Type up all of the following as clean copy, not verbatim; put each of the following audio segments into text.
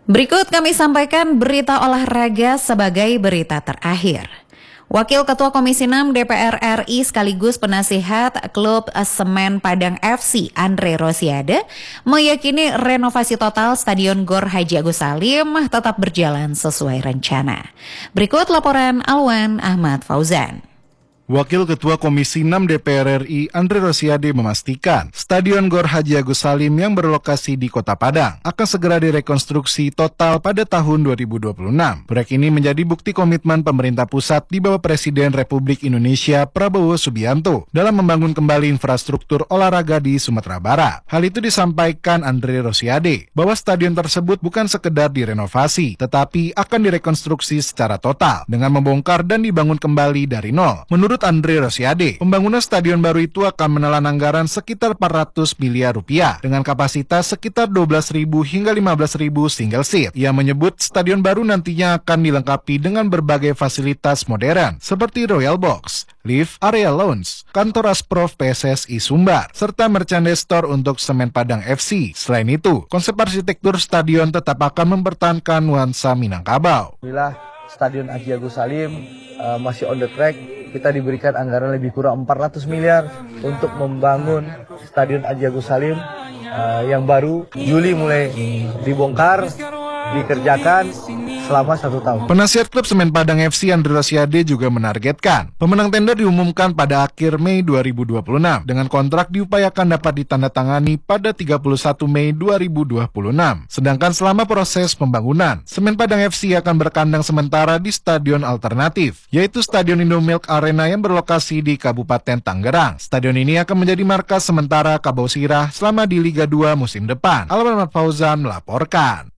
Berikut kami sampaikan berita olahraga sebagai berita terakhir. Wakil Ketua Komisi 6 DPR RI sekaligus penasihat klub Semen Padang FC Andre Rosiade meyakini renovasi total Stadion Gor Haji Agus Salim tetap berjalan sesuai rencana. Berikut laporan Alwan Ahmad Fauzan. Wakil Ketua Komisi 6 DPR RI Andre Rosiade memastikan Stadion Gor Haji Agus Salim yang berlokasi di Kota Padang akan segera direkonstruksi total pada tahun 2026. Proyek ini menjadi bukti komitmen pemerintah pusat di bawah Presiden Republik Indonesia Prabowo Subianto dalam membangun kembali infrastruktur olahraga di Sumatera Barat. Hal itu disampaikan Andre Rosiade bahwa stadion tersebut bukan sekedar direnovasi, tetapi akan direkonstruksi secara total dengan membongkar dan dibangun kembali dari nol. Menurut Andre Rosiade, pembangunan stadion baru itu akan menelan anggaran sekitar 400 miliar rupiah dengan kapasitas sekitar 12.000 hingga 15.000 single seat. Ia menyebut stadion baru nantinya akan dilengkapi dengan berbagai fasilitas modern seperti Royal Box, lift, area lounge, kantor Asprof PSSI Sumbar, serta merchandise store untuk Semen Padang FC. Selain itu, konsep arsitektur stadion tetap akan mempertahankan nuansa Minangkabau. Stadion Haji Agus Salim masih on the track. Kita diberikan anggaran lebih kurang 400 miliar untuk membangun Stadion Haji Agus Salim yang baru. Juli mulai dibongkar, dikerjakan selama 1 tahun. Penasihat klub Semen Padang FC Andre Rosiade juga menargetkan pemenang tender diumumkan pada akhir Mei 2026 dengan kontrak diupayakan dapat ditandatangani pada 31 Mei 2026. Sedangkan selama proses pembangunan, Semen Padang FC akan berkandang sementara di stadion alternatif, yaitu Stadion Indomilk Arena yang berlokasi di Kabupaten Tangerang. Stadion ini akan menjadi markas sementara Kabau Sirah selama di Liga 2 musim depan. Alwan Ahmad Fauzan melaporkan.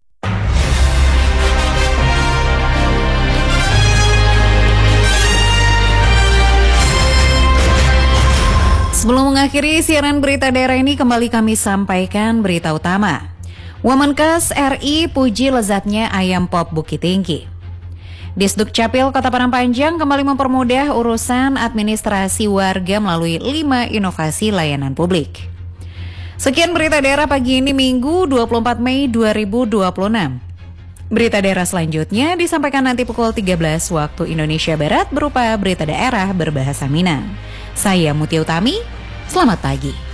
Sebelum mengakhiri siaran berita daerah ini, kembali kami sampaikan berita utama. Wamenkes RI puji lezatnya ayam pop Bukit Tinggi. Disduk Capil Kota Padang Panjang kembali mempermudah urusan administrasi warga melalui 5 inovasi layanan publik. Sekian berita daerah pagi ini Minggu 24 Mei 2026. Berita daerah selanjutnya disampaikan nanti pukul 13 waktu Indonesia Barat berupa berita daerah berbahasa Minang. Saya Mutia Utami, selamat pagi.